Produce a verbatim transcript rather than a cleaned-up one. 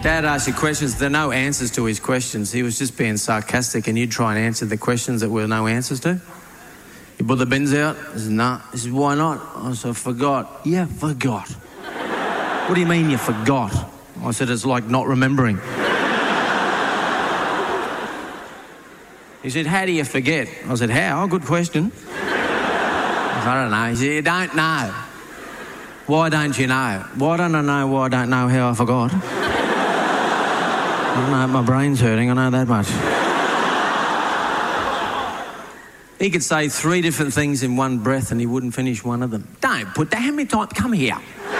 Dad asked you questions. There are no answers to his questions. He was just being sarcastic, and you'd try and answer the questions that were no answers to. You put the bins out? He said, no. He said, why not? I said, forgot. Yeah, forgot. What do you mean you forgot? I said, it's like not remembering. He said, how do you forget? I said, how? Good question. I said, I don't know. He said, you don't know. Why don't you know? Why don't I know why I don't know how I forgot? I don't know, my brain's hurting, I know that much. He could say three different things in one breath and he wouldn't finish one of them. Don't put that, how many times, come here.